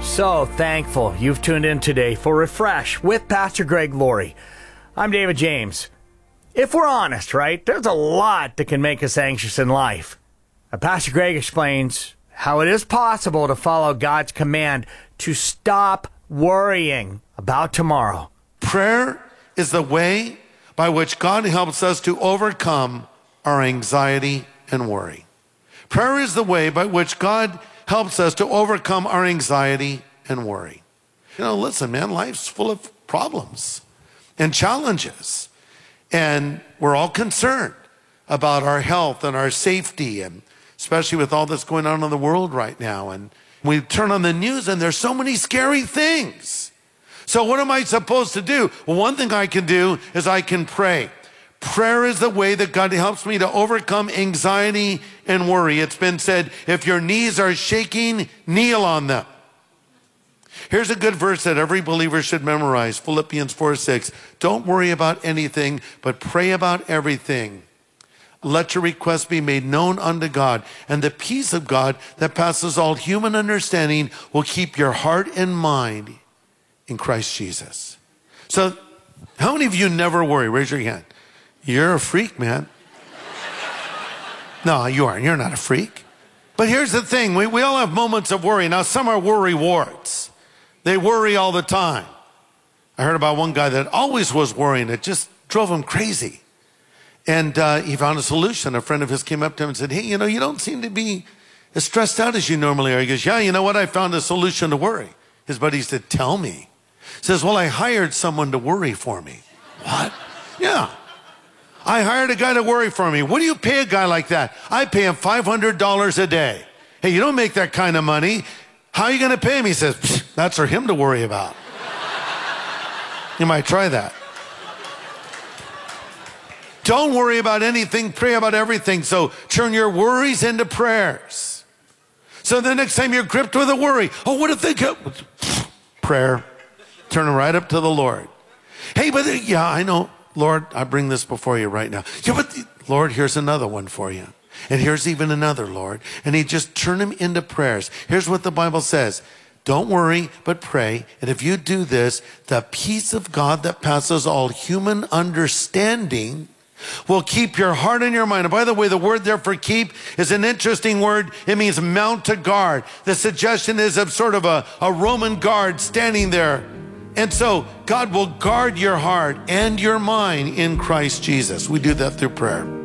So thankful you've tuned in today for Refresh with Pastor Greg Laurie. I'm David James. If we're honest, right, there's a lot that can make us anxious in life. Pastor Greg explains how it is possible to follow God's command to stop worrying about tomorrow. Prayer is the way by which God helps us to overcome our anxiety and worry. Prayer is the way by which God helps us to overcome our anxiety and worry. You know, listen, man, life's full of problems and challenges. And we're all concerned about our health and our safety, and especially with all that's going on in the world right now. And we turn on the news and there's so many scary things. So what am I supposed to do? Well, one thing I can do is I can pray. Prayer is the way that God helps me to overcome anxiety and worry. It's been said, if your knees are shaking, kneel on them. Here's a good verse that every believer should memorize, Philippians 4:6. Don't worry about anything, but pray about everything. Let your requests be made known unto God, and the peace of God that passes all human understanding will keep your heart and mind in Christ Jesus. So, how many of you never worry? Raise your hand. You're a freak, man. No, you aren't. You're not a freak. But here's the thing. We all have moments of worry. Now, some are worry warts. They worry all the time. I heard about one guy that always was worrying. It just drove him crazy. And he found a solution. A friend of his came up to him and said, hey, you know, you don't seem to be as stressed out as you normally are. He goes, yeah, you know what? I found a solution to worry. His buddy said, tell me. He says, well, I hired someone to worry for me. What? Yeah. I hired a guy to worry for me. What do you pay a guy like that? I pay him $500 a day. Hey, you don't make that kind of money. How are you going to pay him? He says, that's for him to worry about. You might try that. Don't worry about anything. Pray about everything. So turn your worries into prayers. So the next time you're gripped with a worry, oh, what if they get prayer? Turn it right up to the Lord. Hey, but yeah, I know. Lord, I bring this before you right now. Yeah, but Lord, here's another one for you. And here's even another, Lord. And he just turn them into prayers. Here's what the Bible says. Don't worry, but pray. And if you do this, the peace of God that passes all human understanding will keep your heart and your mind. And by the way, the word there for keep is an interesting word. It means mount a guard. The suggestion is of sort of a Roman guard standing there. And so God will guard your heart and your mind in Christ Jesus. We do that through prayer.